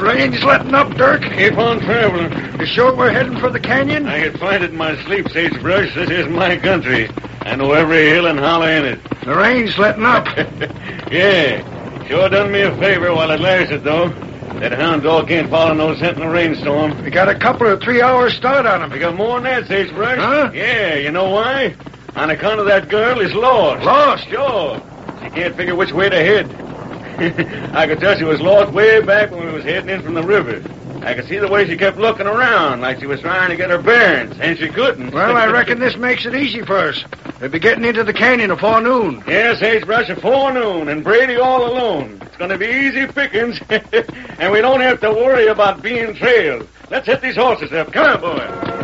rain's letting up, Dirk. Keep on traveling. You sure we're heading for the canyon? I could find it in my sleep, Sagebrush. This is my country. I know every hill and hollow in it. The rain's letting up. Yeah. Sure done me a favor while it lasted, though. That hound dog can't follow no scent in a rainstorm. We got a couple of 3 hours start on him. We got more than that, Sagebrush. Huh? Yeah, you know why? On account of that girl is lost. Lost? Sure. She can't figure which way to head. I could tell she was lost way back when we was heading in from the river. I could see the way she kept looking around, like she was trying to get her bearings, and she couldn't. Well, I reckon this makes it easy for us. We'll be getting into the canyon afore noon. Yes, Sagebrush, afore noon, and Brady all alone. It's going to be easy pickings, and we don't have to worry about being trailed. Let's hit these horses up. Come on, boy.